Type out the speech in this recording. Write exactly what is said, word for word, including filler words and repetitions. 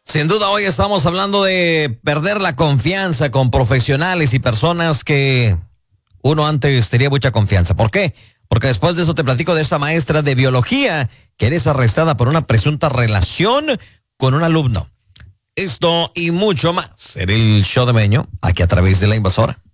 Sin duda hoy estamos hablando de perder la confianza con profesionales y personas que uno antes tenía mucha confianza. ¿Por qué? Porque después de eso te platico de esta maestra de biología que eres arrestada por una presunta relación con un alumno. Esto y mucho más en el show de Meño, aquí a través de La Invasora.